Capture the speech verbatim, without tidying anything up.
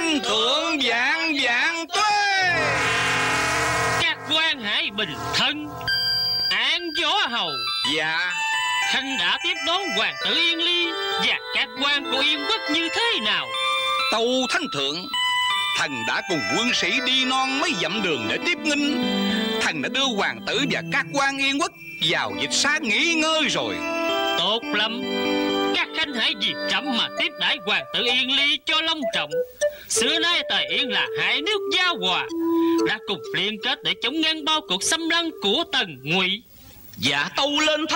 Thanh thượng vạn vạn tuế. Các quan hãy bình thân. Án Võ Hầu. Dạ. Thanh đã tiếp đón hoàng tử Yên Ly và các quan của Yên Quốc như thế nào? Tâu Thánh thượng, thần đã cùng quân sĩ đi non mấy dặm đường để tiếp nghinh. Thần đã đưa hoàng tử và các quan Yên Quốc vào dịch xá nghỉ ngơi rồi. Tốt lắm. Các khanh hãy vì trẫm mà tiếp đãi hoàng tử Yên Ly cho long trọng. Xưa nay Tề Yên là hai nước giao hòa, đã cùng liên kết để chống ngăn bao cuộc xâm lăng của Tần Ngụy. Dạ tâu lên